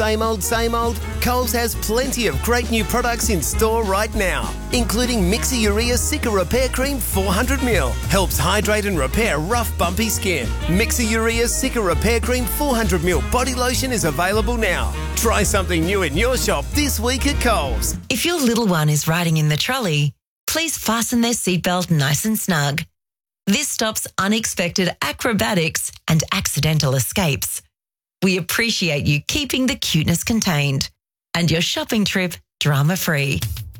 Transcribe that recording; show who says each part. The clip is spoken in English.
Speaker 1: Same old? Coles has plenty of great new products in store right now, including Mixi-Urea Cica Repair Cream 400ml. Helps hydrate and repair rough, bumpy skin. Mixi-Urea Cica Repair Cream 400ml body lotion is available now. Try something new in your shop this week at Coles.
Speaker 2: If your little one is riding in the trolley, please fasten their seatbelt nice and snug. This stops unexpected acrobatics and accidental escapes. We appreciate you keeping the cuteness contained and your shopping trip drama-free.